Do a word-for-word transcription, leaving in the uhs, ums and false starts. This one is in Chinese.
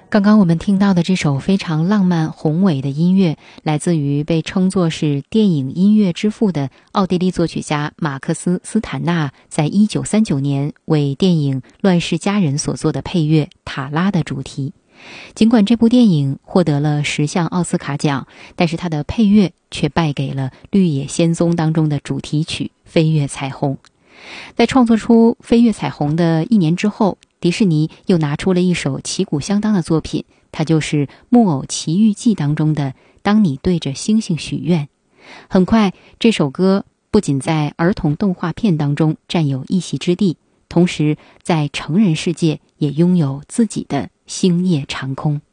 刚刚我们听到的这首非常浪漫宏伟的音乐，来自于被称作是电影音乐之父的奥地利作曲家马克思·斯坦纳在一九三九年为电影《乱世佳人》所做的配乐《塔拉》的主题。尽管这部电影获得了十项奥斯卡奖，但是它的配乐却败给了《绿野仙踪》当中的主题曲《飞越彩虹》。在创作出《飞越彩虹》的一年之后，迪士尼又拿出了一首旗鼓相当的作品，它就是《木偶奇遇记》当中的《当你对着星星许愿》。很快，这首歌不仅在儿童动画片当中占有一席之地，同时在成人世界也拥有自己的星夜长空。